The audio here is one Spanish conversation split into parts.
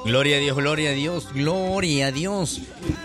Gloria a Dios, gloria a Dios, gloria a Dios.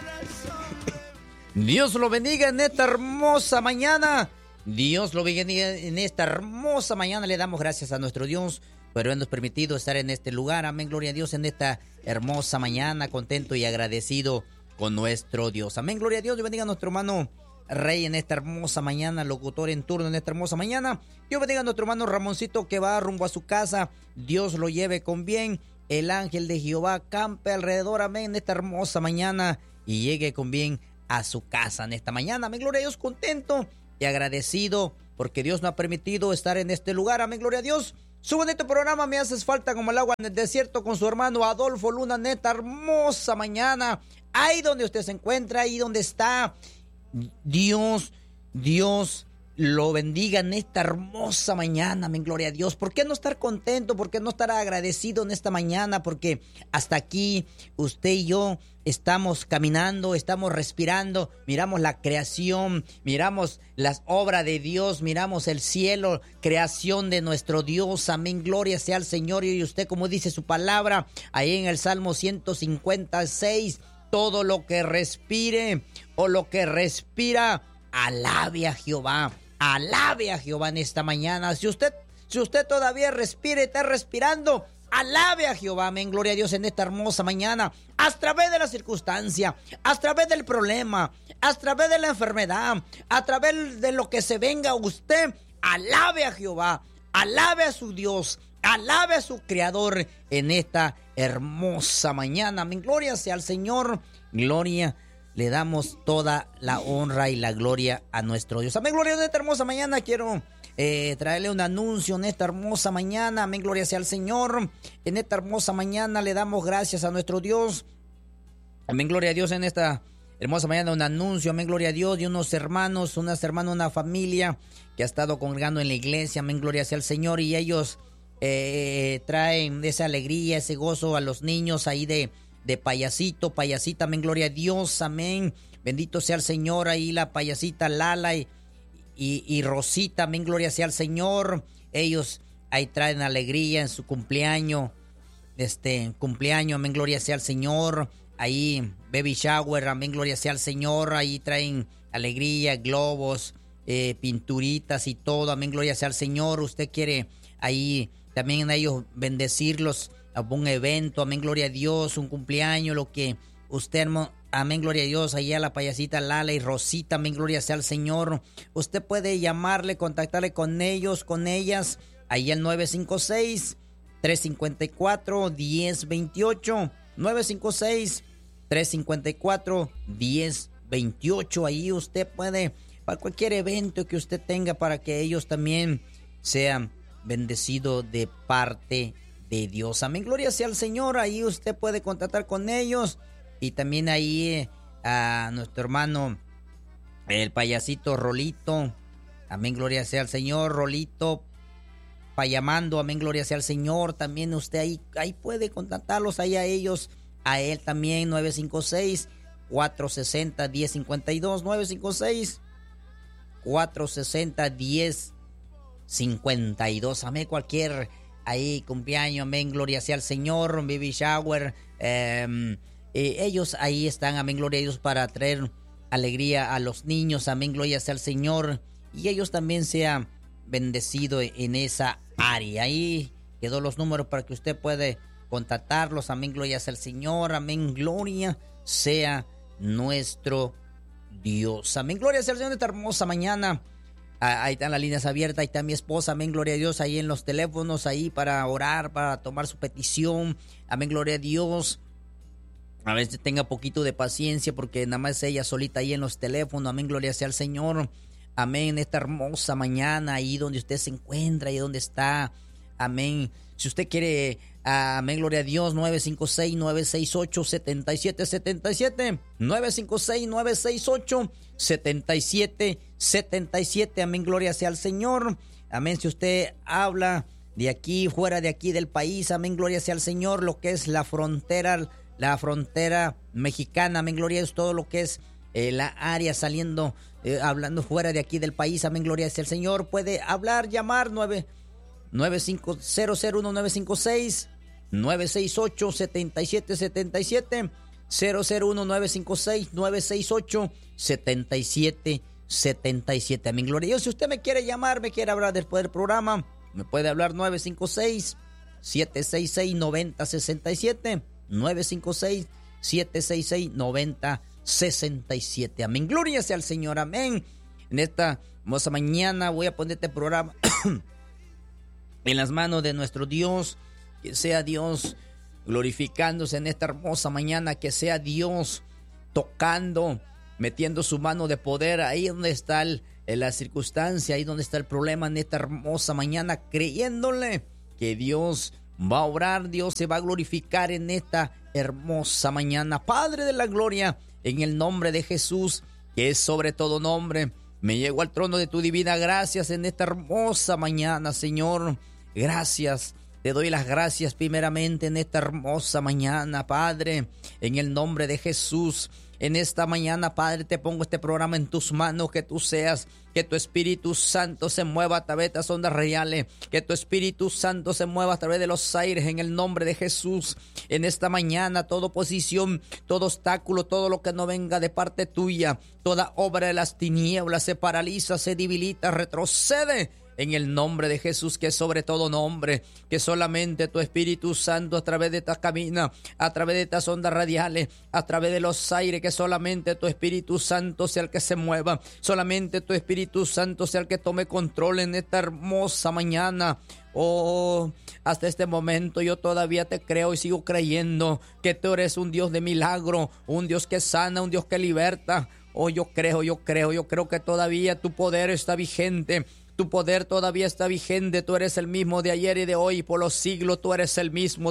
Dios lo bendiga en esta hermosa mañana. Dios lo bendiga en esta hermosa mañana. Le damos gracias a nuestro Dios por habernos permitido estar en este lugar. Amén, gloria a Dios en esta hermosa mañana. Contento y agradecido con nuestro Dios. Amén, gloria a Dios. Dios bendiga a nuestro hermano Rey en esta hermosa mañana, locutor en turno en esta hermosa mañana. Dios bendiga a nuestro hermano Ramoncito que va rumbo a su casa. Dios lo lleve con bien. El ángel de Jehová campe alrededor, amén, en esta hermosa mañana y llegue con bien a su casa en esta mañana. Amén, gloria a Dios, contento y agradecido porque Dios nos ha permitido estar en este lugar. Amén, gloria a Dios. Su bonito programa Me Haces Falta como el agua en el desierto con su hermano Adolfo Luna en esta hermosa mañana. Ahí donde usted se encuentra, ahí donde está. Dios lo bendiga en esta hermosa mañana, amén, gloria a Dios. ¿Por qué no estar contento? ¿Por qué no estar agradecido en esta mañana? Porque hasta aquí usted y yo estamos caminando, estamos respirando, miramos la creación, miramos las obras de Dios, miramos el cielo, creación de nuestro Dios, amén, gloria sea al Señor. Y usted, como dice su palabra, ahí en el Salmo 156, todo lo que respire o lo que respira, alabe a Jehová. Alabe a Jehová en esta mañana. Si usted todavía respira y está respirando, alabe a Jehová, amén, gloria a Dios en esta hermosa mañana. A través de la circunstancia, a través del problema, a través de la enfermedad, a través de lo que se venga, usted alabe a Jehová, alabe a su Dios, alabe a su Creador en esta hermosa mañana. Amén, gloria sea al Señor, gloria. Le damos toda la honra y la gloria a nuestro Dios. Amén, gloria a esta hermosa mañana. Quiero traerle un anuncio en esta hermosa mañana. Amén, gloria sea al Señor. En esta hermosa mañana le damos gracias a nuestro Dios. Amén, gloria a Dios en esta hermosa mañana. Un anuncio, amén, gloria a Dios, de unas hermanos, una familia que ha estado congregando en la iglesia. Amén, gloria sea al Señor. Y ellos traen esa alegría, ese gozo a los niños ahí de payasito, payasita, amén, gloria a Dios, amén, bendito sea el Señor, ahí la payasita Lala y Rosita, amén, gloria sea el Señor. Ellos ahí traen alegría en su cumpleaños, amén, gloria sea el Señor. Ahí baby shower, amén, gloria sea el Señor. Ahí traen alegría, globos, pinturitas y todo, amén, gloria sea el Señor. Usted quiere ahí también a ellos bendecirlos, un evento, amén, gloria a Dios, un cumpleaños, lo que usted, amén, gloria a Dios, allá la payasita Lala y Rosita, amén, gloria sea al Señor. Usted puede llamarle, contactarle con ellos, con ellas, ahí al 956-354-1028, 956-354-1028, ahí usted puede, para cualquier evento que usted tenga, para que ellos también sean bendecidos de parte de Dios. Amén, gloria sea al Señor. Ahí usted puede contactar con ellos. Y también ahí a nuestro hermano el payasito Rolito. Amén, gloria sea al Señor. Rolito Payamando, amén, gloria sea al Señor. También usted ahí puede contactarlos ahí a ellos, a él también. 956-460-1052, 956-460-1052. Amén, cualquier ahí cumpleaños, amén, gloria sea al Señor, baby shower, ellos ahí están, amén, gloria a Dios, para traer alegría a los niños, amén, gloria sea al Señor, y ellos también sean bendecidos en esa área. Ahí quedó los números para que usted pueda contactarlos, amén, gloria sea al Señor, amén, gloria sea nuestro Dios, amén, gloria sea al Señor. Esta hermosa mañana, ahí están las líneas abiertas, ahí está mi esposa, amén, gloria a Dios, ahí en los teléfonos, ahí para orar, para tomar su petición, amén, gloria a Dios. A veces tenga poquito de paciencia porque nada más ella solita ahí en los teléfonos, amén, gloria sea al Señor, amén, esta hermosa mañana, ahí donde usted se encuentra, ahí donde está, amén. Si usted quiere, amén, gloria a Dios, 956-968-7777, 956-968-7777, amén, gloria sea al Señor, amén. Si usted habla de aquí, fuera de aquí del país, amén, gloria sea al Señor, lo que es la frontera mexicana, amén, gloria a Dios, todo lo que es la área saliendo, hablando fuera de aquí del país, amén, gloria sea al Señor, puede hablar, llamar, 95001-956 968-7777, 001-956-968-7777. Amén, gloria a Dios. Si usted me quiere llamar, me quiere hablar después del programa, me puede hablar 956-766-9067, 956-766-9067. Amén, gloria sea al Señor, amén. En esta hermosa mañana voy a poner este programa en las manos de nuestro Dios. Que sea Dios glorificándose en esta hermosa mañana, que sea Dios tocando, metiendo su mano de poder ahí donde está la circunstancia, ahí donde está el problema, en esta hermosa mañana, creyéndole que Dios va a obrar, Dios se va a glorificar en esta hermosa mañana. Padre de la gloria, en el nombre de Jesús, que es sobre todo nombre, me llego al trono de tu divina gracias en esta hermosa mañana, Señor. Gracias. Te doy las gracias primeramente en esta hermosa mañana, Padre, en el nombre de Jesús. En esta mañana, Padre, te pongo este programa en tus manos, que tú seas, que tu Espíritu Santo se mueva a través de las ondas radiales, que tu Espíritu Santo se mueva a través de los aires, en el nombre de Jesús. En esta mañana, toda oposición, todo obstáculo, todo lo que no venga de parte tuya, toda obra de las tinieblas se paraliza, se debilita, retrocede. En el nombre de Jesús, que sobre todo nombre, que solamente tu Espíritu Santo a través de esta cabina, a través de estas ondas radiales, a través de los aires, que solamente tu Espíritu Santo sea el que se mueva, solamente tu Espíritu Santo sea el que tome control en esta hermosa mañana. Oh, hasta este momento yo todavía te creo y sigo creyendo que tú eres un Dios de milagro, un Dios que sana, un Dios que liberta. Oh, yo creo que todavía tu poder está vigente. Tu poder todavía está vigente. Tú eres el mismo de ayer y de hoy, por los siglos. Tú eres el mismo.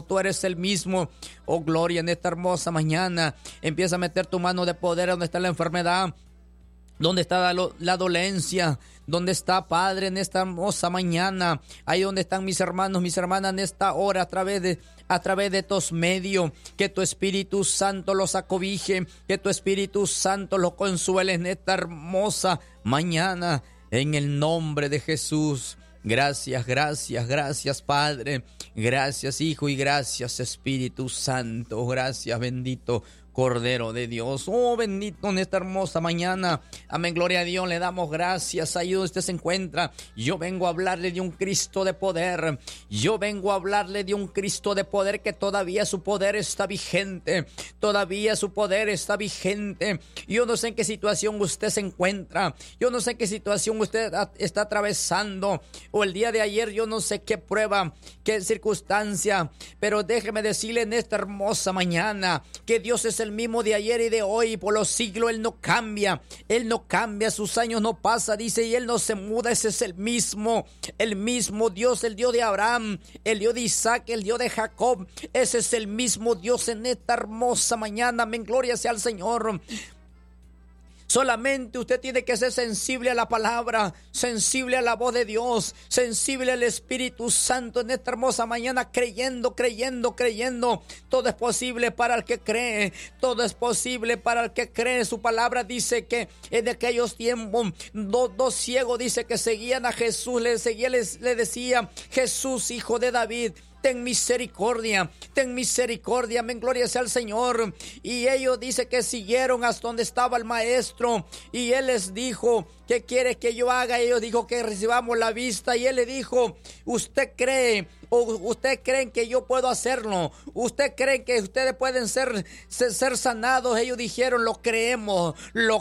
Oh, gloria, en esta hermosa mañana. Empieza a meter tu mano de poder donde está la enfermedad, donde está la dolencia, donde está, Padre, en esta hermosa mañana. Ahí donde están mis hermanos, mis hermanas en esta hora, a través de estos medios. Que tu Espíritu Santo los acobije, que tu Espíritu Santo los consuele en esta hermosa mañana. En el nombre de Jesús. Gracias, Padre. Gracias, Hijo, y gracias, Espíritu Santo. Gracias, bendito Cordero de Dios. Oh, bendito en esta hermosa mañana. Amén, gloria a Dios. Le damos gracias ahí donde usted se encuentra. Yo vengo a hablarle de un Cristo de poder. Yo vengo a hablarle de un Cristo de poder, que todavía su poder está vigente. Todavía su poder está vigente. Yo no sé en qué situación usted se encuentra. Yo no sé en qué situación usted está atravesando. O el día de ayer, yo no sé qué prueba, qué circunstancia. Pero déjeme decirle en esta hermosa mañana que Dios es el mismo de ayer y de hoy, por los siglos. Él no cambia, sus años no pasan, dice, y Él no se muda. Ese es el mismo Dios, el Dios de Abraham, el Dios de Isaac, el Dios de Jacob. Ese es el mismo Dios en esta hermosa mañana. Amén, gloria sea al Señor. Solamente usted tiene que ser sensible a la palabra, sensible a la voz de Dios, sensible al Espíritu Santo en esta hermosa mañana, creyendo. Todo es posible para el que cree, todo es posible para el que cree. Su palabra dice que en aquellos tiempos dos ciegos, dice, que seguían a Jesús, le decía: Jesús, Hijo de David, ten misericordia, amén, gloria sea al Señor. Y ellos, dice, que siguieron hasta donde estaba el maestro, y Él les dijo: ¿qué quiere que yo haga? Y ellos dijo: que recibamos la vista. Y Él le dijo: ¿usted cree? ¿O usted creen que yo puedo hacerlo? ¿Usted cree que ustedes pueden ser sanados? Ellos dijeron: lo creemos.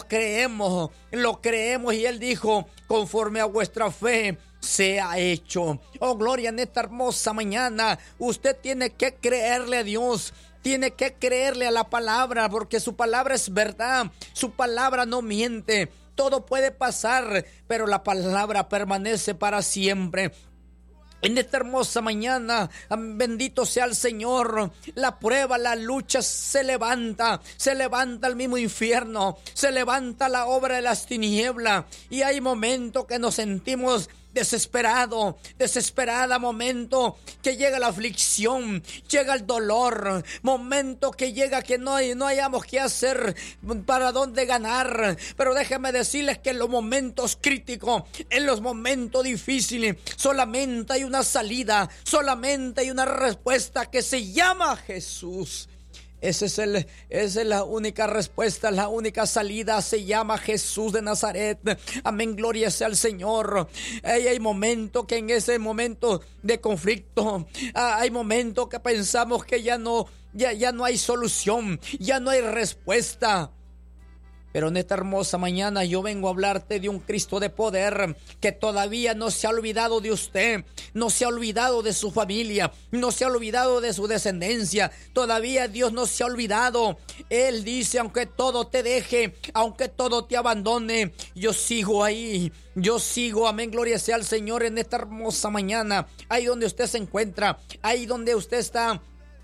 Y Él dijo: conforme a vuestra fe sea hecho. Oh, gloria, en esta hermosa mañana usted tiene que creerle a Dios, tiene que creerle a la palabra, porque su palabra es verdad, su palabra no miente. Todo puede pasar, pero la palabra permanece para siempre. En esta hermosa mañana, bendito sea el Señor, la prueba, la lucha se levanta el mismo infierno, se levanta la obra de las tinieblas, y hay momentos que nos sentimos desesperado, desesperada, momento que llega la aflicción, llega el dolor, momento que llega que no hayamos qué hacer, para dónde ganar. Pero déjenme decirles que en los momentos críticos, en los momentos difíciles, solamente hay una salida, solamente hay una respuesta que se llama Jesús. Esa es la única respuesta, la única salida, se llama Jesús de Nazaret. Amén, gloria sea al Señor. Hay momentos que en ese momento de conflicto, hay momentos que pensamos que ya no hay solución, ya no hay respuesta. Pero en esta hermosa mañana yo vengo a hablarte de un Cristo de poder que todavía no se ha olvidado de usted, no se ha olvidado de su familia, no se ha olvidado de su descendencia. Todavía Dios no se ha olvidado. Él dice, aunque todo te deje, aunque todo te abandone, yo sigo ahí. Yo sigo, amén, gloria sea al Señor en esta hermosa mañana. Ahí donde usted se encuentra, ahí donde usted está.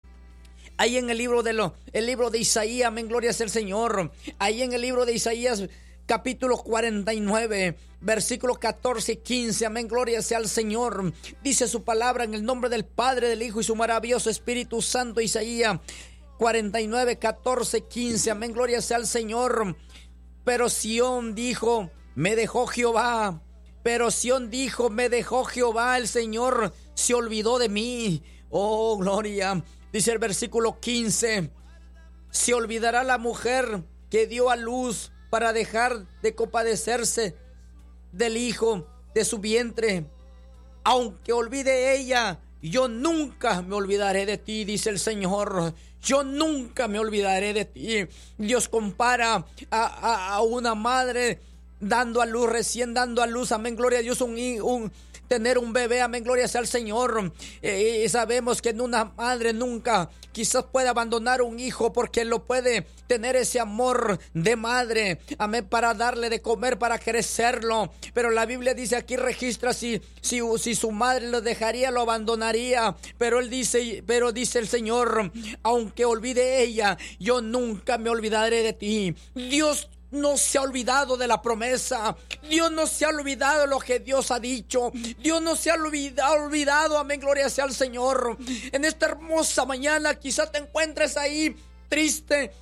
Ahí en el libro de Isaías, amén, gloria sea el Señor. Ahí en el libro de Isaías, capítulo 49, versículos 14 y 15, amén, gloria sea al Señor. Dice su palabra en el nombre del Padre, del Hijo y su maravilloso Espíritu Santo. Isaías 49, 14, 15, amén, gloria sea al Señor. Pero Sión dijo, me dejó Jehová. Pero Sión dijo, me dejó Jehová, el Señor se olvidó de mí. Oh, gloria. Dice el versículo 15, se olvidará la mujer que dio a luz para dejar de compadecerse del hijo de su vientre. Aunque olvide ella, yo nunca me olvidaré de ti, dice el Señor. Yo nunca me olvidaré de ti. Dios compara a una madre dando a luz, recién dando a luz, amén, gloria a Dios, tener un bebé, amén, gloria sea al Señor. Y sabemos que una madre nunca quizás puede abandonar un hijo porque lo puede tener ese amor de madre, amén, para darle de comer, para crecerlo. Pero la Biblia dice aquí, registra si su madre lo dejaría, lo abandonaría. Pero dice el Señor, aunque olvide ella, yo nunca me olvidaré de ti. Dios no se ha olvidado de la promesa. Dios no se ha olvidado de lo que Dios ha dicho. Dios no se ha olvidado, amén, gloria sea al Señor. En esta hermosa mañana quizás te encuentres ahí triste.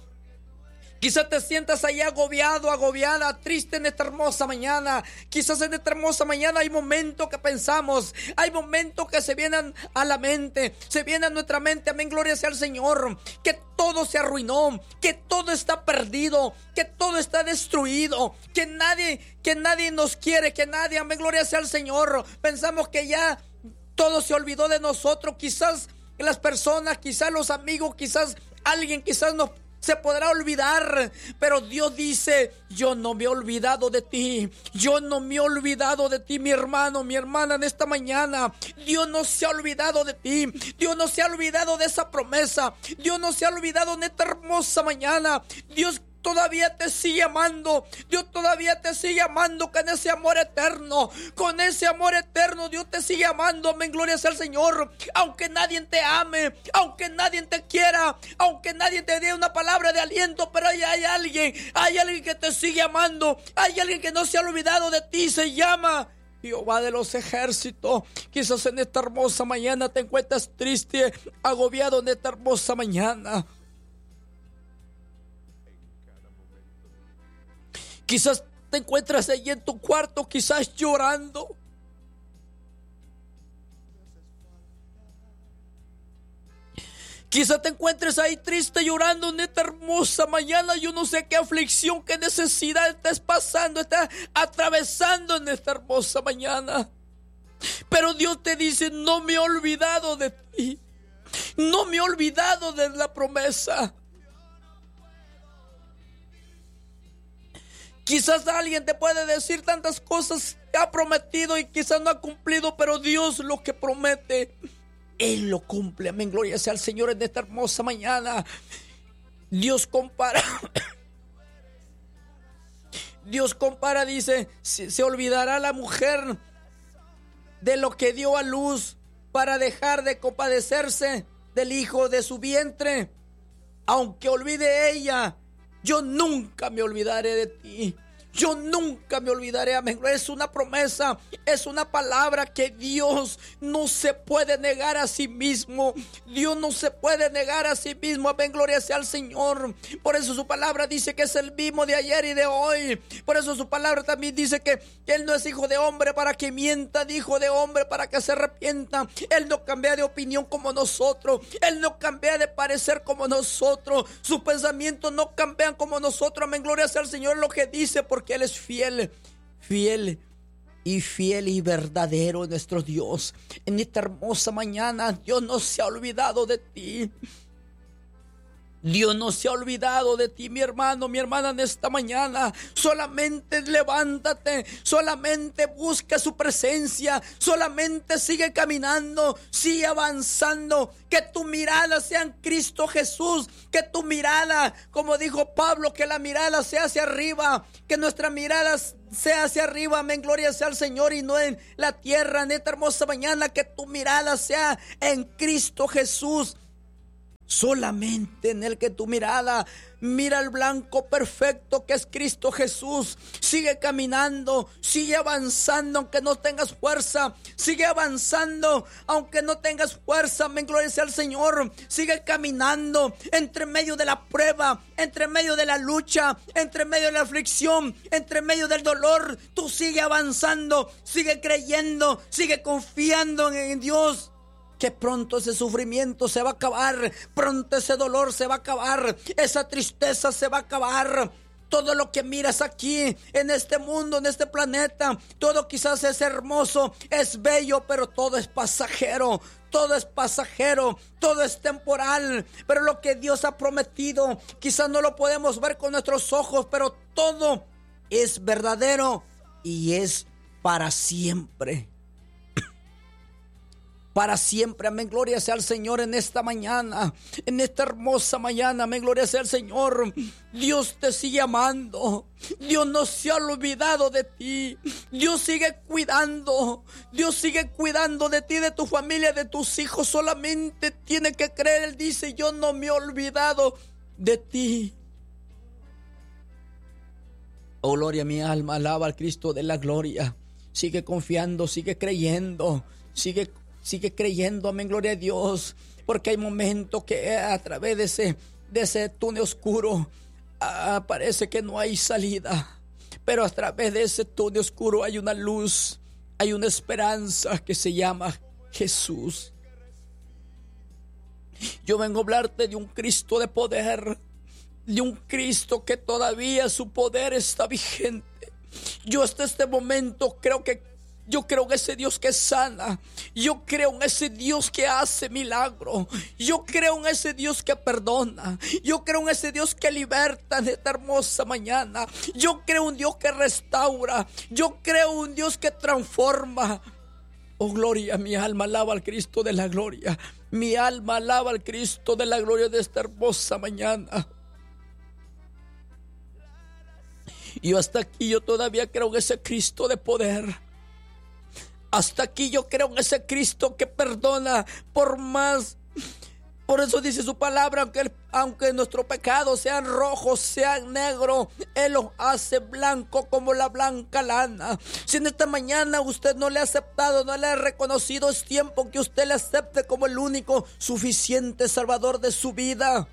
Quizás te sientas ahí agobiado, agobiada, triste en esta hermosa mañana. Quizás en esta hermosa mañana hay momentos que pensamos, hay momentos que se vienen a la mente, se vienen a nuestra mente, amén, gloria sea al Señor, que todo se arruinó, que todo está perdido, que todo está destruido, que nadie nos quiere, que nadie, amén, gloria sea al Señor. Pensamos que ya todo se olvidó de nosotros, quizás las personas, quizás los amigos, quizás alguien, quizás nos se podrá olvidar, pero Dios dice, yo no me he olvidado de ti. Yo no me he olvidado de ti, mi hermano, mi hermana, en esta mañana. Dios no se ha olvidado de ti. Dios no se ha olvidado de esa promesa. Dios no se ha olvidado en esta hermosa mañana. Dios todavía te sigue amando. Dios todavía te sigue amando con ese amor eterno. Con ese amor eterno Dios te sigue amando. Amén, gloria sea al Señor. Aunque nadie te ame, aunque nadie te quiera, aunque nadie te dé una palabra de aliento, pero hay alguien que te sigue amando. Hay alguien que no se ha olvidado de ti. Se llama Jehová de los ejércitos. Quizás en esta hermosa mañana te encuentras triste, agobiado en esta hermosa mañana. Quizás te encuentras ahí en tu cuarto, quizás llorando. Quizás te encuentres ahí triste, llorando en esta hermosa mañana. Yo no sé qué aflicción, qué necesidad estás pasando, estás atravesando en esta hermosa mañana. Pero Dios te dice, no me he olvidado de ti. No me he olvidado de la promesa. Quizás alguien te puede decir tantas cosas que ha prometido y quizás no ha cumplido, pero Dios lo que promete, Él lo cumple. Amén, gloria sea al Señor en esta hermosa mañana. Dios compara, dice, se olvidará la mujer de lo que dio a luz para dejar de compadecerse del hijo de su vientre. Aunque olvide ella, yo nunca me olvidaré de ti. Yo nunca me olvidaré, amén. Es una promesa, es una palabra que Dios no se puede negar a sí mismo. Dios no se puede negar a sí mismo, amén, gloria sea al Señor. Por eso su palabra dice que es el mismo de ayer y de hoy. Por eso su palabra también dice que Él no es hijo de hombre para que mienta, ni hijo de hombre para que se arrepienta. Él no cambia de opinión como nosotros. Él no cambia de parecer como nosotros. Sus pensamientos no cambian como nosotros, amén, gloria sea al Señor, lo que dice, porque Él es fiel y verdadero nuestro Dios. En esta hermosa mañana, Dios no se ha olvidado de ti. Dios no se ha olvidado de ti, mi hermano, mi hermana, en esta mañana. Solamente levántate, solamente busca su presencia, solamente sigue caminando, sigue avanzando. Que tu mirada sea en Cristo Jesús, que tu mirada, como dijo Pablo, que la mirada sea hacia arriba, que nuestra mirada sea hacia arriba, amén, gloria sea al Señor, y no en la tierra. En esta hermosa mañana, que tu mirada sea en Cristo Jesús. Solamente en Él, que tu mirada mira el blanco perfecto que es Cristo Jesús. Sigue caminando, sigue avanzando aunque no tengas fuerza. Sigue avanzando aunque no tengas fuerza, amén, gloria sea al Señor. Sigue caminando entre medio de la prueba, entre medio de la lucha, entre medio de la aflicción, entre medio del dolor. Tú sigue avanzando, sigue creyendo, sigue confiando en Dios. Que pronto ese sufrimiento se va a acabar, pronto ese dolor se va a acabar, esa tristeza se va a acabar. Todo lo que miras aquí, en este mundo, en este planeta, todo quizás es hermoso, es bello, pero todo es pasajero. Todo es pasajero, todo es temporal, pero lo que Dios ha prometido, quizás no lo podemos ver con nuestros ojos, pero todo es verdadero y es para siempre. Para siempre, amén, gloria sea al Señor en esta mañana, en esta hermosa mañana, amén, gloria sea al Señor. Dios te sigue amando, Dios no se ha olvidado de ti, Dios sigue cuidando, Dios sigue cuidando de ti, de tu familia, de tus hijos. Solamente tiene que creer. Él dice: yo no me he olvidado de ti. Oh, gloria a mi alma, alaba al Cristo de la gloria. Sigue confiando, sigue creyendo, sigue creyendo, amén, gloria a Dios, porque hay momentos que a través de ese túnel oscuro parece que no hay salida, pero a través de ese túnel oscuro hay una luz, hay una esperanza que se llama Jesús. Yo vengo a hablarte de un Cristo de poder, de un Cristo que todavía su poder está vigente. Yo hasta este momento yo creo en ese Dios que sana. Yo creo en ese Dios que hace milagro. Yo creo en ese Dios que perdona. Yo creo en ese Dios que liberta en esta hermosa mañana. Yo creo en un Dios que restaura. Yo creo en un Dios que transforma. Oh, gloria, mi alma alaba al Cristo de la gloria. Mi alma alaba al Cristo de la gloria de esta hermosa mañana. Y hasta aquí yo todavía creo en ese Cristo de poder. Hasta aquí yo creo en ese Cristo que perdona por más. Por eso dice su palabra, aunque nuestros pecados sean rojos, sean negros, Él los hace blanco como la blanca lana. Si en esta mañana usted no le ha aceptado, no le ha reconocido, es tiempo que usted le acepte como el único suficiente Salvador de su vida.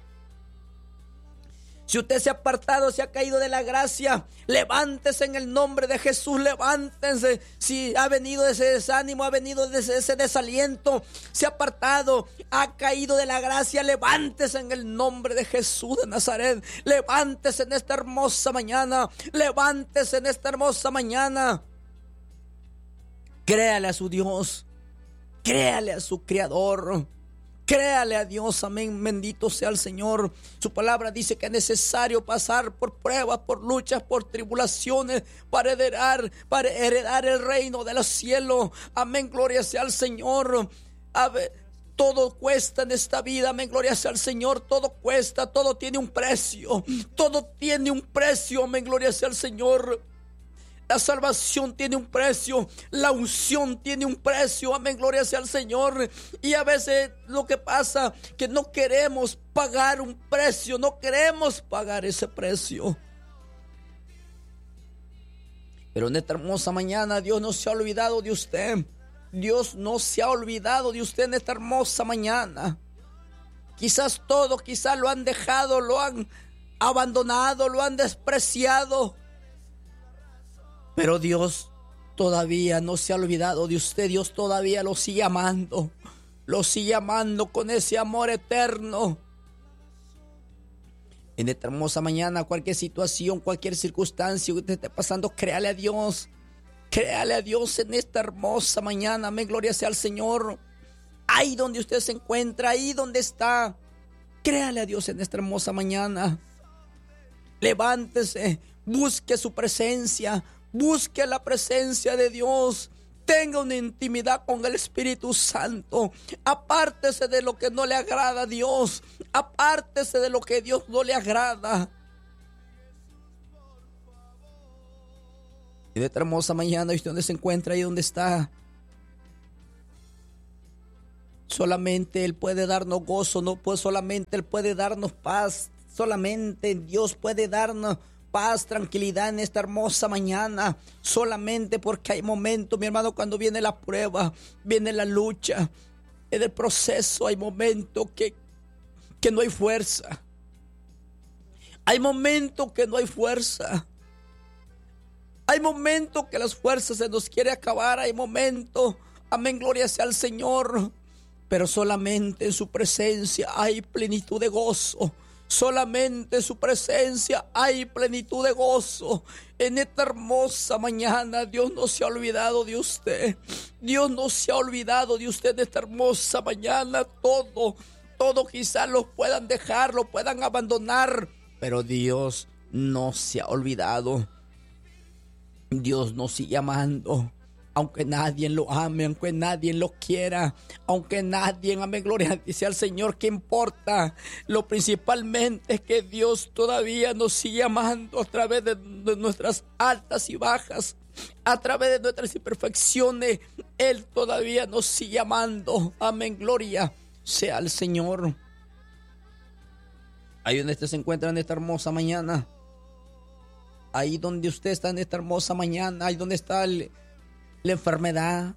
Si usted se ha apartado, se ha caído de la gracia, levántese en el nombre de Jesús, levántense. Si ha venido ese desánimo, ha venido ese desaliento, se ha apartado, ha caído de la gracia, levántese en el nombre de Jesús de Nazaret. Levántese en esta hermosa mañana, levántese en esta hermosa mañana. Créale a su Dios, créale a su Creador. Créale a Dios, amén, bendito sea el Señor. Su palabra dice que es necesario pasar por pruebas, por luchas, por tribulaciones para heredar el reino de los cielos. Amén, gloria sea al Señor. Todo cuesta en esta vida, amén, gloria sea al Señor. Todo cuesta, todo tiene un precio. Todo tiene un precio, amén, gloria sea al Señor. La salvación tiene un precio, la unción tiene un precio, amén, gloria sea al Señor. Y a veces lo que pasa que no queremos pagar un precio, no queremos pagar ese precio. Pero en esta hermosa mañana Dios no se ha olvidado de usted. Dios no se ha olvidado de usted en esta hermosa mañana. Quizás lo han dejado, lo han abandonado, lo han despreciado. Pero Dios todavía no se ha olvidado de usted. Dios todavía lo sigue amando. Lo sigue amando con ese amor eterno. En esta hermosa mañana, cualquier situación, cualquier circunstancia que usted esté pasando, créale a Dios. Créale a Dios en esta hermosa mañana. Amén, gloria sea al Señor. Ahí donde usted se encuentra, ahí donde está, créale a Dios en esta hermosa mañana. Levántese, busque su presencia, busque la presencia de Dios. Tenga una intimidad con el Espíritu Santo. Apártese de lo que no le agrada a Dios. Apártese de lo que a Dios no le agrada. Y de esta hermosa mañana, ¿y donde se encuentra? Ahí donde está. Solamente Él puede darnos gozo, no pues solamente Él puede darnos paz. Solamente Dios puede darnos paz, tranquilidad en esta hermosa mañana. Solamente porque hay momentos, mi hermano, cuando viene la prueba, viene la lucha, en el proceso hay momentos que no hay fuerza. Hay momentos que no hay fuerza. Hay momentos que las fuerzas se nos quiere acabar. Hay momentos, amén, gloria sea al Señor. Pero solamente en su presencia hay plenitud de gozo. Solamente en su presencia hay plenitud de gozo. En esta hermosa mañana Dios no se ha olvidado de usted. Dios no se ha olvidado de usted en esta hermosa mañana. Todo quizás lo puedan dejar, lo puedan abandonar, pero Dios no se ha olvidado. Dios nos sigue amando. Aunque nadie lo ame, aunque nadie lo quiera, aunque nadie, amén, gloria sea al Señor, ¿qué importa? Lo principalmente es que Dios todavía nos sigue amando a través de nuestras altas y bajas, a través de nuestras imperfecciones. Él todavía nos sigue amando. Amén, gloria sea al Señor. Ahí donde usted se encuentra en esta hermosa mañana, ahí donde usted está en esta hermosa mañana, ahí donde está la enfermedad,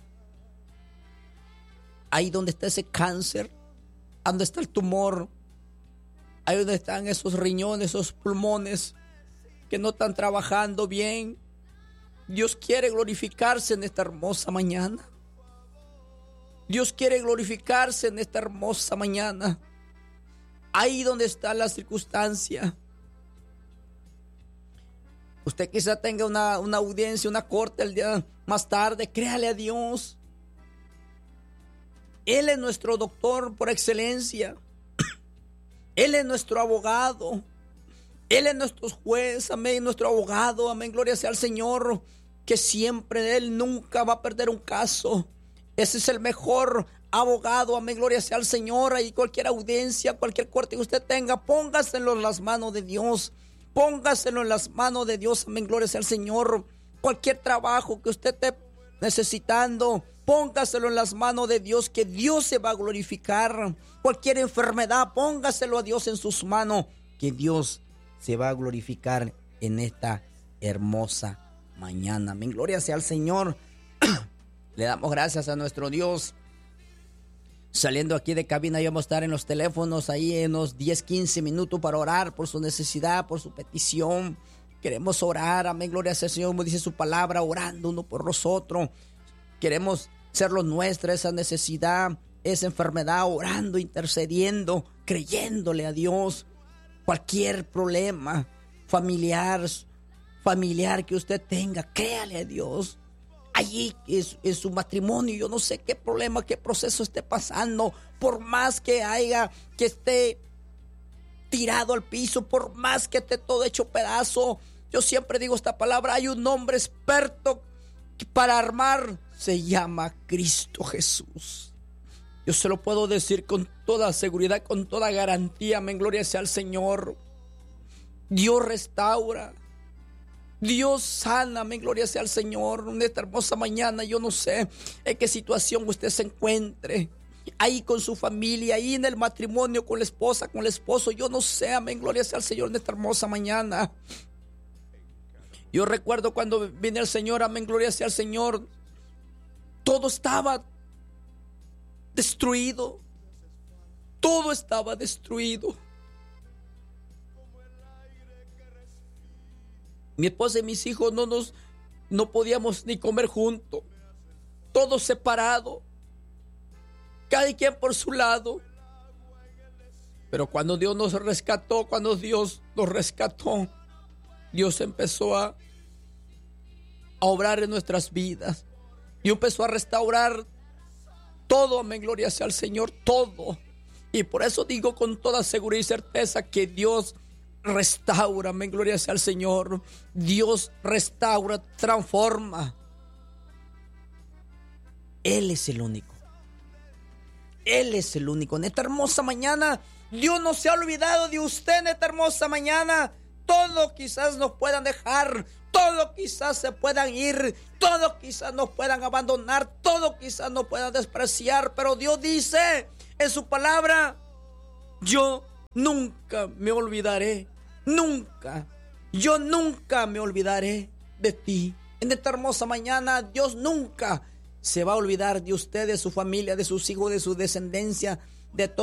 ahí donde está ese cáncer, donde está el tumor, ahí donde están esos riñones, esos pulmones que no están trabajando bien. Dios quiere glorificarse en esta hermosa mañana. Dios quiere glorificarse en esta hermosa mañana. Ahí donde está la circunstancia. Usted quizá tenga una audiencia, una corte el día más tarde. Créale a Dios. Él es nuestro doctor por excelencia. Él es nuestro abogado. Él es nuestro juez, amén, nuestro abogado, amén, gloria sea al Señor, que siempre Él nunca va a perder un caso. Ese es el mejor abogado, amén, gloria sea al Señor. Ahí cualquier audiencia, cualquier corte que usted tenga, póngaselo en las manos de Dios. Póngaselo en las manos de Dios, amén, gloria sea al Señor. Cualquier trabajo que usted esté necesitando, póngaselo en las manos de Dios, que Dios se va a glorificar. Cualquier enfermedad, póngaselo a Dios en sus manos, que Dios se va a glorificar en esta hermosa mañana. Amén, gloria sea al Señor. Le damos gracias a nuestro Dios. Saliendo aquí de cabina, íbamos a estar en los teléfonos ahí en unos 10-15 minutos para orar por su necesidad, por su petición. Queremos orar, amén, gloria sea al Señor, como dice su palabra, orando uno por los otros. Queremos hacerlo nuestra, esa necesidad, esa enfermedad, orando, intercediendo, creyéndole a Dios. Cualquier problema familiar que usted tenga, créale a Dios. Allí es su matrimonio, yo no sé qué problema, qué proceso esté pasando, por más que esté tirado al piso, por más que esté todo hecho pedazo. Yo siempre digo esta palabra, hay un hombre experto para armar, se llama Cristo Jesús. Yo se lo puedo decir con toda seguridad, con toda garantía, amén, gloria sea al Señor. Dios restaura, Dios sana, amén, gloria sea al Señor. En esta hermosa mañana, yo no sé en qué situación usted se encuentre, ahí con su familia, ahí en el matrimonio, con la esposa, con el esposo, yo no sé, amén, gloria sea al Señor en esta hermosa mañana. Yo recuerdo cuando vine al Señor, amén, gloria sea al Señor, todo estaba destruido. Todo estaba destruido. Mi esposa y mis hijos no podíamos ni comer juntos. Todos separados. Cada quien por su lado. Pero cuando Dios nos rescató, Dios empezó a obrar en nuestras vidas. Y empezó a restaurar todo, amén, gloria sea al Señor, todo. Y por eso digo con toda seguridad y certeza que Dios restaura, amén, gloria sea al Señor. Dios restaura, transforma. Él es el único. Él es el único. En esta hermosa mañana, Dios no se ha olvidado de usted. En esta hermosa mañana, todo quizás nos puedan dejar, todo quizás se puedan ir, todo quizás nos puedan abandonar, todo quizás nos puedan despreciar, pero Dios dice en su palabra: yo nunca me olvidaré, yo nunca me olvidaré de ti. En esta hermosa mañana, Dios nunca se va a olvidar de usted, de su familia, de sus hijos, de su descendencia, de todo.